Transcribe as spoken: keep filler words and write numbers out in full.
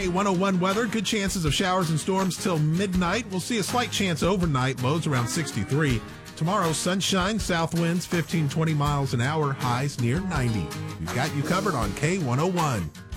one oh one weather, good chances of showers and storms till midnight. We'll see a slight chance overnight, lows around sixty-three. Tomorrow, sunshine, south winds fifteen, twenty miles an hour, highs near ninety. We've got you covered on K one oh one.